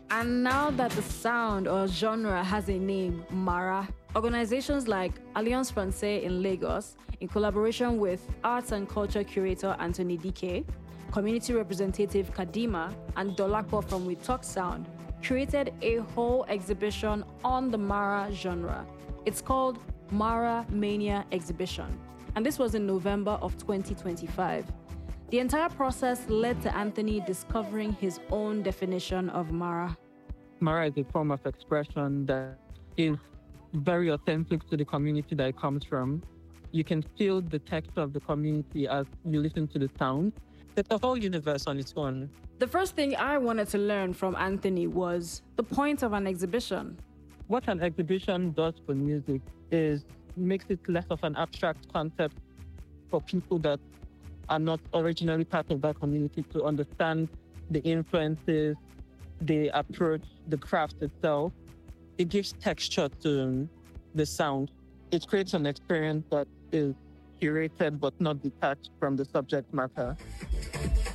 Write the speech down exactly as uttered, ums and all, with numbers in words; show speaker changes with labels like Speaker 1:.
Speaker 1: And now that the sound or genre has a name, Mara, organizations like Alliance Francaise in Lagos, in collaboration with arts and culture curator Anthony Dike, community representative Kadima, and Dolapo from We Talk Sound, created a whole exhibition on the Mara genre. It's called Mara Mania Exhibition, and this was in November of twenty twenty-five. The entire process led to Anthony discovering his own definition of Mara.
Speaker 2: Mara is a form of expression that is very authentic to the community that it comes from. You can feel the texture of the community as you listen to the sound. It's a whole universe on its own.
Speaker 1: The first thing I wanted to learn from Anthony was the point of an exhibition.
Speaker 2: What an exhibition does for music is makes it less of an abstract concept for people that are not originally part of that community to understand the influences, the approach, the craft itself. It gives texture to the sound. It creates an experience that is curated but not detached from the subject matter.